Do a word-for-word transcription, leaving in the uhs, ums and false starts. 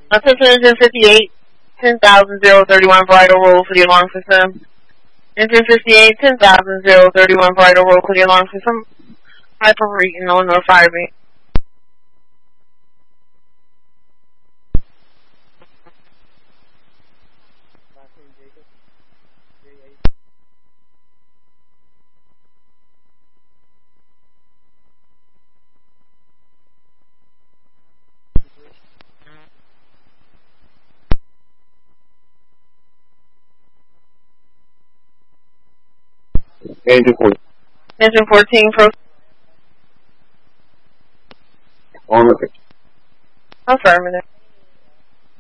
Attention engine fifty-eight, ten thousand thirty-one vital roll for the alarm system. Engine fifty-eight, ten thousand thirty-one vital roll for the alarm system. Hyper-reading on the fire beam. Engine fourteen. Engine fourteen, pro. On location. Affirmative.